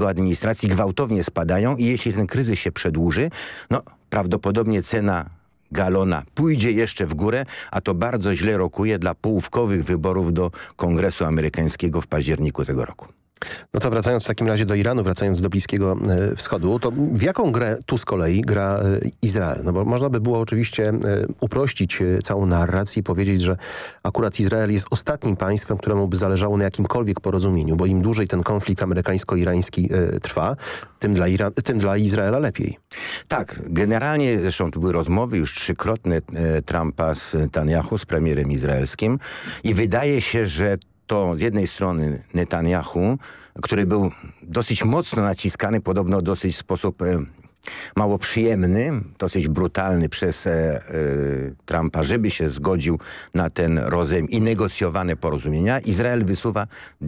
jego administracji gwałtownie spadają i jeśli ten kryzys się przedłuży, no prawdopodobnie cena galona pójdzie jeszcze w górę, a to bardzo źle rokuje dla połówkowych wyborów do Kongresu Amerykańskiego w październiku tego roku. No to wracając w takim razie do Iranu, wracając do Bliskiego Wschodu, to w jaką grę tu z kolei gra Izrael? No bo można by było oczywiście uprościć całą narrację i powiedzieć, że akurat Izrael jest ostatnim państwem, któremu by zależało na jakimkolwiek porozumieniu, bo im dłużej ten konflikt amerykańsko-irański trwa, tym dla Izraela lepiej. Tak, generalnie zresztą tu były rozmowy już trzykrotne Trumpa z Netanyahu, z premierem izraelskim i wydaje się, że to z jednej strony Netanyahu, który był dosyć mocno naciskany, podobno dosyć w sposób mało przyjemny, dosyć brutalny przez Trumpa, żeby się zgodził na ten rozejm i negocjowane porozumienia. Izrael wysuwa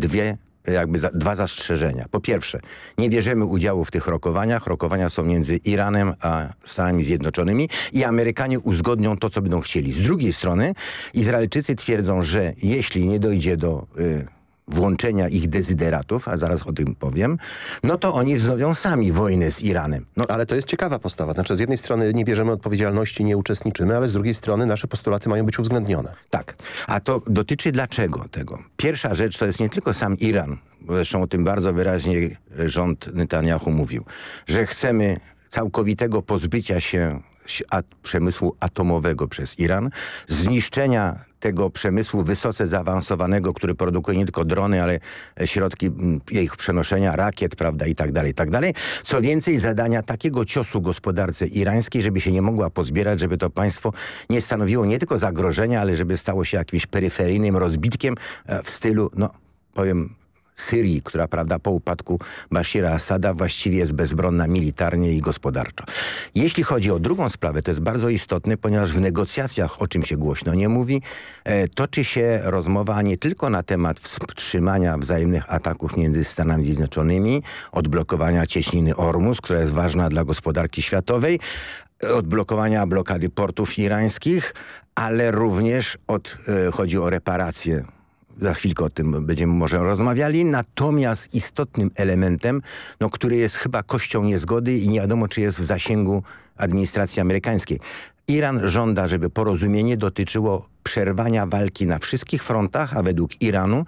dwa zastrzeżenia. Po pierwsze, nie bierzemy udziału w tych rokowaniach. Rokowania są między Iranem a Stanami Zjednoczonymi i Amerykanie uzgodnią to, co będą chcieli. Z drugiej strony Izraelczycy twierdzą, że jeśli nie dojdzie do włączenia ich dezyderatów, a zaraz o tym powiem, no to oni wznowią sami wojnę z Iranem. No, ale to jest ciekawa postawa. Znaczy z jednej strony nie bierzemy odpowiedzialności, nie uczestniczymy, ale z drugiej strony nasze postulaty mają być uwzględnione. Tak. A to dotyczy dlaczego tego? Pierwsza rzecz to jest nie tylko sam Iran, bo zresztą o tym bardzo wyraźnie rząd Netanyahu mówił, że chcemy całkowitego pozbycia się przemysłu atomowego przez Iran, zniszczenia tego przemysłu wysoce zaawansowanego, który produkuje nie tylko drony, ale środki ich przenoszenia, rakiet, prawda, i tak dalej, i tak dalej. Co więcej, zadania takiego ciosu gospodarce irańskiej, żeby się nie mogła pozbierać, żeby to państwo nie stanowiło nie tylko zagrożenia, ale żeby stało się jakimś peryferyjnym rozbitkiem w stylu, no powiem, Syrii, która, prawda, po upadku Bashira Assada właściwie jest bezbronna militarnie i gospodarczo. Jeśli chodzi o drugą sprawę, to jest bardzo istotne, ponieważ w negocjacjach, o czym się głośno nie mówi, toczy się rozmowa nie tylko na temat wstrzymania wzajemnych ataków między Stanami Zjednoczonymi, odblokowania cieśniny Ormus, która jest ważna dla gospodarki światowej, odblokowania blokady portów irańskich, ale również chodzi o reparacje. Za chwilkę o tym będziemy może rozmawiali. Natomiast istotnym elementem, który jest chyba kością niezgody i nie wiadomo, czy jest w zasięgu administracji amerykańskiej. Iran żąda, żeby porozumienie dotyczyło przerwania walki na wszystkich frontach, a według Iranu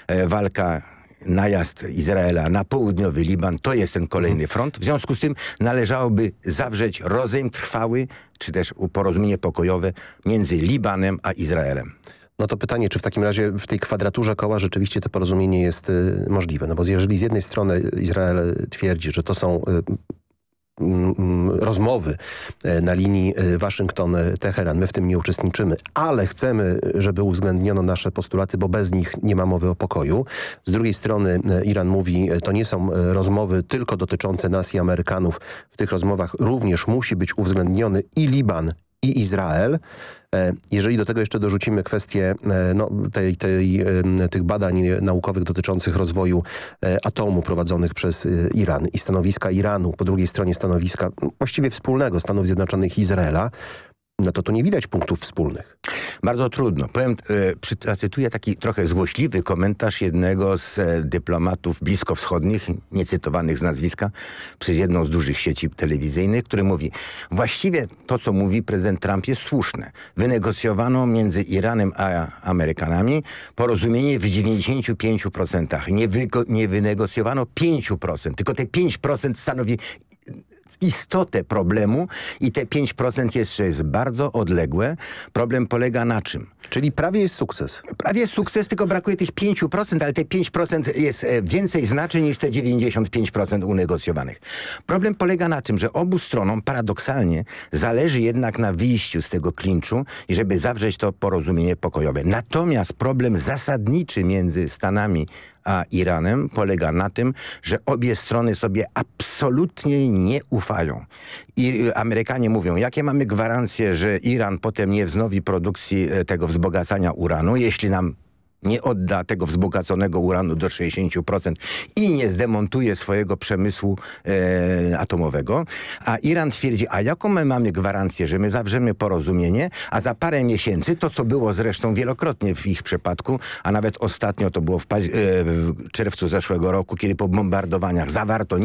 najazd Izraela na południowy Liban to jest ten kolejny front. W związku z tym należałoby zawrzeć rozejm trwały, czy też porozumienie pokojowe między Libanem a Izraelem. No to pytanie, czy w takim razie w tej kwadraturze koła rzeczywiście to porozumienie jest możliwe? No bo jeżeli z jednej strony Izrael twierdzi, że to są rozmowy na linii Waszyngton-Teheran, my w tym nie uczestniczymy, ale chcemy, żeby uwzględniono nasze postulaty, bo bez nich nie ma mowy o pokoju. Z drugiej strony Iran mówi, to nie są rozmowy tylko dotyczące nas i Amerykanów. W tych rozmowach również musi być uwzględniony i Liban, i Izrael. Jeżeli do tego jeszcze dorzucimy kwestię tych badań naukowych dotyczących rozwoju atomu prowadzonych przez Iran i stanowiska Iranu, po drugiej stronie stanowiska właściwie wspólnego Stanów Zjednoczonych i Izraela, no to tu nie widać punktów wspólnych. Bardzo trudno. Zacytuję taki trochę złośliwy komentarz jednego z dyplomatów bliskowschodnich, niecytowanych z nazwiska, przez jedną z dużych sieci telewizyjnych, który mówi, właściwie to, co mówi prezydent Trump, jest słuszne. Wynegocjowano między Iranem a Amerykanami porozumienie w 95%. Nie wynegocjowano 5%, tylko te 5% stanowi istotę problemu i te 5% jeszcze jest bardzo odległe. Problem polega na czym? Czyli prawie jest sukces. Prawie jest sukces, tylko brakuje tych 5%, ale te 5% jest więcej znaczy niż te 95% unegocjowanych. Problem polega na tym, że obu stronom paradoksalnie zależy jednak na wyjściu z tego klinczu i żeby zawrzeć to porozumienie pokojowe. Natomiast problem zasadniczy między Stanami a Iranem polega na tym, że obie strony sobie absolutnie nie ufają. I Amerykanie mówią, jakie mamy gwarancje, że Iran potem nie wznowi produkcji tego wzbogacania uranu, jeśli nam nie odda tego wzbogaconego uranu do 60% i nie zdemontuje swojego przemysłu atomowego. A Iran twierdzi, a jaką my mamy gwarancję, że my zawrzemy porozumienie, a za parę miesięcy, to co było zresztą wielokrotnie w ich przypadku, a nawet ostatnio to było w czerwcu zeszłego roku, kiedy po bombardowaniach zawarto